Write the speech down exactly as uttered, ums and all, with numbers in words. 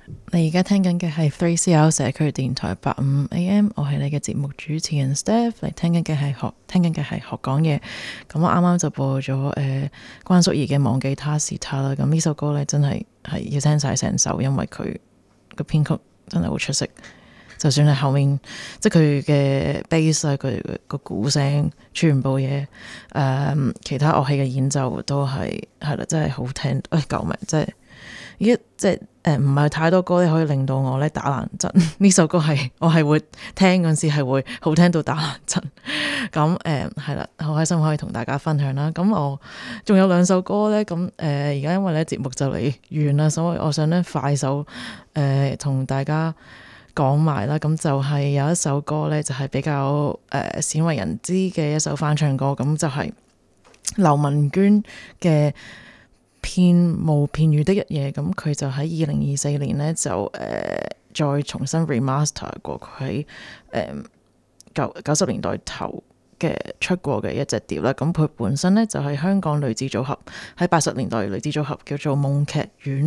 你而家聽緊嘅係 three C R 社區電台八五 A M， 我係你嘅節目主持人 Steph， 嚟聽緊嘅係學聽緊嘅係學講嘢。咁我啱啱就播咗誒、呃、關淑怡嘅忘記他是他啦。咁呢首歌咧真係係要聽晒成首，因為佢個編曲真係好出色。就算係後面即係佢嘅 bass 啊，佢個鼓聲，全部嘢誒、呃、其他樂器嘅演奏都係係啦，真係好聽。誒救命！真係而家即係誒唔係太多歌咧可以令到我咧打冷震。呢首歌係我係會聽嗰陣時係會好聽到打冷震。咁誒係啦，好開心可以同大家分享啦。咁我仲有兩首歌咧，咁誒而家因為咧節目就嚟完啦，所以我想咧快手誒同、呃、大家講埋啦。咁就係有一首歌咧，就係、是、比較誒鮮為人知嘅一首翻唱歌，咁就係劉文娟嘅片無片語的一夜。咁佢就喺二零二四年呢，就誒、呃、再重新 remaster 過佢喺誒九九十年代頭嘅出過嘅一隻碟啦。咁佢本身呢，就係、是、香港女子組合喺八十年代女子組合叫做夢劇院